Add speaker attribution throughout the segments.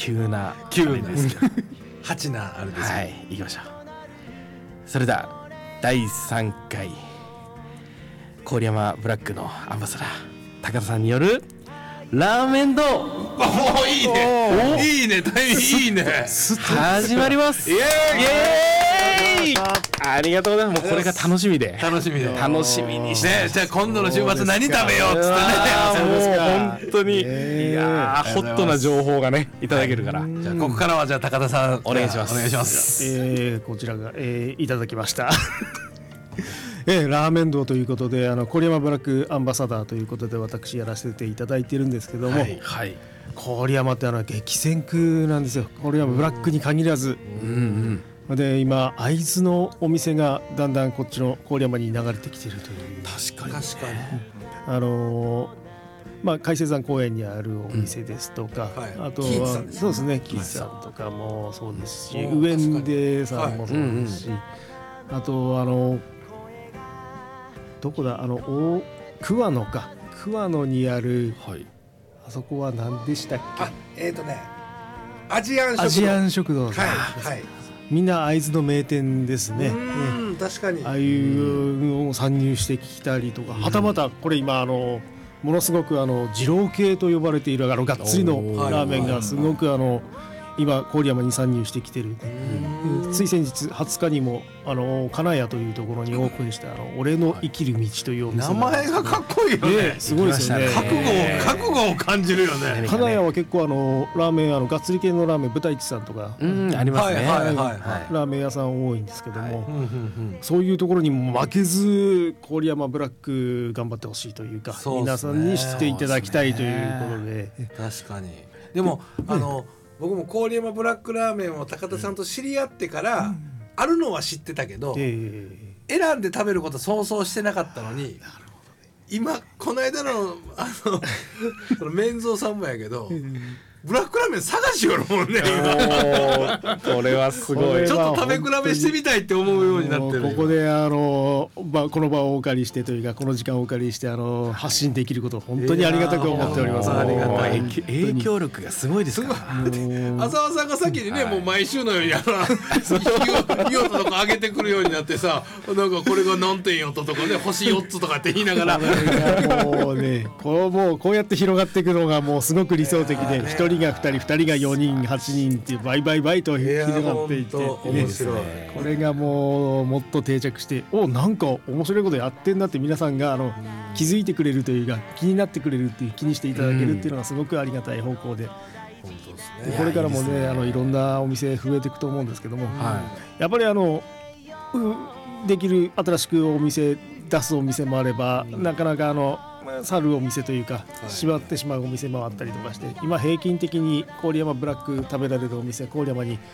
Speaker 1: 急な
Speaker 2: です8なあれです。
Speaker 1: はい、行きましょう。それでは第3回郡山ブラックのアンバサダー高田さんによるラーメン堂、
Speaker 2: いいねいいねいいね
Speaker 1: 始まります。イエーイ、ありがとうございます。もうこれが楽しみで楽しみにして
Speaker 2: ね。じゃあ今度の週末何食べようっつってね。
Speaker 1: もう本当に、いやホットな情報がねいただけるから、
Speaker 2: じゃあここからはじゃあ高田さんお願いします。
Speaker 3: こちらが、いただきましたラーメン堂ということで郡山ブラックアンバサダーということで私やらせていただいているんですけども、はいはい、郡山って激戦区なんですよ。郡山ブラックに限らず、で今会津のお店がだんだんこっちの郡山に流れてきているという。
Speaker 2: 確かに
Speaker 3: 海星山公園にあるお店ですとか、あとはそうですね、キーツさんとかもそうですし、上んでさんもそうですし、あとどこだ桑野にある、あそこは何でしたっけ。
Speaker 2: アジアン食堂。
Speaker 3: みんな会津の名店ですね。
Speaker 2: 確かに
Speaker 3: ああいうのを参入してきたりとか、はたまたこれ今ものすごく二郎系と呼ばれているがっつりのラーメンがすごく今郡山に参入してきてる。つい先日20日にも金谷というところにオープンした俺の生きる道というお店。
Speaker 2: 名前がかっこいいよね。
Speaker 3: すごいですよね。
Speaker 2: 覚悟を感じるよね。
Speaker 3: 金谷は結構ラーメンがっつり系のラーメン豚一さんとか
Speaker 1: ありますね。
Speaker 3: ラーメン屋さん多いんですけども、そういうところにも負けず郡山ブラック頑張ってほしいというか、皆さんに知っていただきたいということで。
Speaker 2: 確かに。でも僕も郡山ブラックラーメンを高田さんと知り合ってからあるのは知ってたけど、選んで食べること想像してなかったのに、今この間の麺蔵さんもやけどブラックラーメン探しよるもんね。
Speaker 1: これはすごい。
Speaker 2: ちょっと食べ比べしてみたいって思うようになってる。
Speaker 3: ここでこの場をお借りしてというか、この時間をお借りして発信できることを本当にありがたく思っております。
Speaker 1: ありがたい。影響力がすごいですから。
Speaker 2: 浅輪さんが先にね、もう毎週のように用途とか上げてくるようになってさ、なんかこれが何点用途とかね、星4つとかって言いながら
Speaker 3: もうね、こうやって広がっていくのがもうすごく理想的で、1人が2人2人が4人8人っていう倍と広がっていって、面白い。これがもっと定着して、なんか面白いことやってんなって皆さんが気づいてくれるというか、気になってくれるっていう、気にしていただけるっていうのがすごくありがたい方向で、これからもねいろんなお店増えていくと思うんですけども、やっぱりできる新しくお店出すお店もあれば、なかなか去るお店というか、閉まってしまうお店もあったりとかして、今平均的に郡山ブラック食べられるお店、郡山に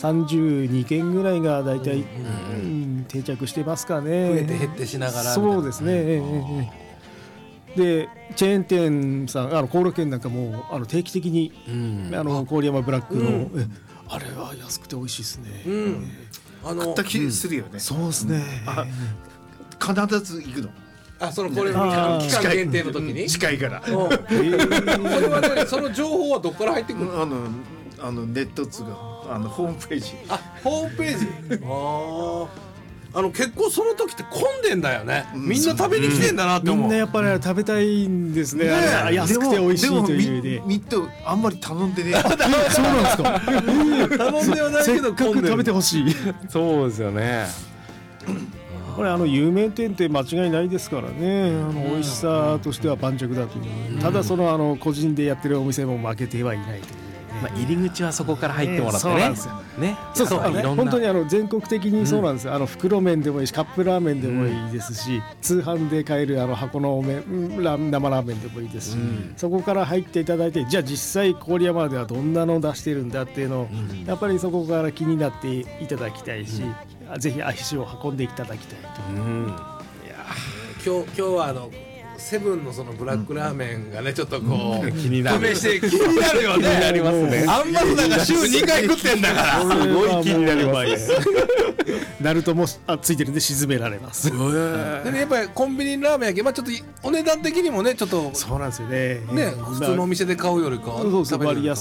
Speaker 3: 32軒ぐらいがだいたい定着してますかね。
Speaker 2: 増えて減ってしながら。
Speaker 3: そうですね。でチェーン店さんコール券なんかも定期的に郡山ブラックのあれは安くて美味しいですね。
Speaker 4: 食った気するよね。
Speaker 3: そうですね。
Speaker 4: 必ず行くの。
Speaker 2: これ期間限定の時に
Speaker 4: 近いから。
Speaker 2: それはその情報はどこから入ってくるの？
Speaker 4: ネットツーがホームページ。
Speaker 2: ホームページ。結構その時って混んでんだよね。みんな食べに来てんだなって思う。
Speaker 3: みんなやっぱり食べたいんですね。安くて美味しいというで。
Speaker 4: みんなあんまり頼んでね。
Speaker 3: そうなんですか。
Speaker 2: 頼んではないけど
Speaker 3: せっかく食べてほしい。
Speaker 1: そうですよね。
Speaker 3: これ有名店って間違いないですからね。美味しさとしては盤石だという。ただ個人でやってるお店も負けてはいないという。
Speaker 1: 入り口はそこから入ってもらってね。
Speaker 3: そうなんですよ。そう本当に全国的にそうなんですよ。袋麺でもいいし、カップラーメンでもいいですし、通販で買える箱の生ラーメンでもいいですし、そこから入っていただいて、じゃあ実際郡山ではどんなのを出してるんだっていうのをやっぱりそこから気になっていただきたいし、ぜひ足を運んでいただきたいと。
Speaker 2: 今日はセブンのそのブラックラーメンがね、ちょっとこう
Speaker 1: 気になる。
Speaker 2: 気になるよね。
Speaker 1: 気になりますね。
Speaker 2: アンバサダーが週2回食ってんだから。
Speaker 1: すごい気になりますね。
Speaker 3: ナルトもついてるんで沈められます。
Speaker 2: でもやっぱりコンビニラーメンやけど、ちょっとお値段的にもね、ちょっと
Speaker 3: そうなんですよね。
Speaker 2: 普通のお店で買うよりか
Speaker 3: 割安